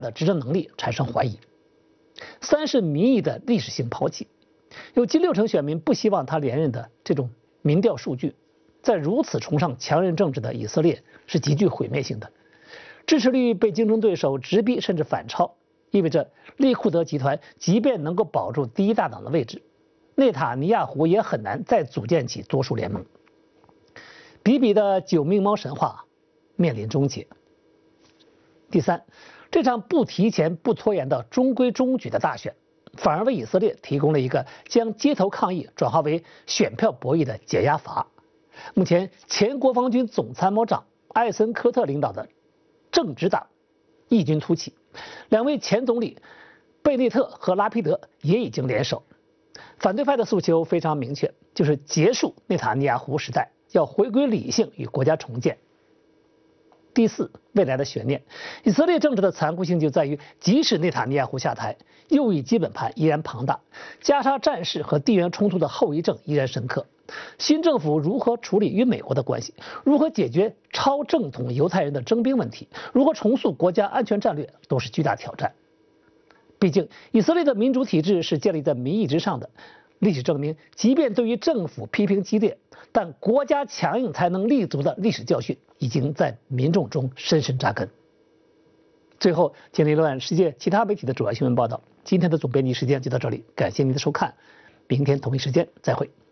的执政能力产生怀疑。3是民意的历史性抛弃，有近60%选民不希望他连任的这种民调数据，在如此崇尚强人政治的以色列是极具毁灭性的。支持率被竞争对手直逼甚至反超，意味着利库德集团即便能够保住第一大党的位置，内塔尼亚胡也很难再组建起多数联盟。比比的9命猫神话面临终结。第3，这场不提前不拖延的中规中矩的大选，反而为以色列提供了一个将街头抗议转化为选票博弈的解压阀。目前前国防军总参谋长艾森科特领导的正直党异军突起，2位前总理贝内特和拉皮德也已经联手。反对派的诉求非常明确，就是结束内塔尼亚胡时代，要回归理性与国家重建。第4，未来的悬念。以色列政治的残酷性就在于，即使内塔尼亚胡下台，右翼基本盘依然庞大，加沙战事和地缘冲突的后遗症依然深刻。新政府如何处理与美国的关系，如何解决超正统犹太人的征兵问题，如何重塑国家安全战略，都是巨大挑战。毕竟，以色列的民主体制是建立在民意之上的。历史证明，即便对于政府批评激烈，但国家强硬才能立足的历史教训，已经在民众中深深扎根。最后，尽力浏览世界其他媒体的主要新闻报道。今天的总编辑时间就到这里，感谢您的收看，明天同一时间再会。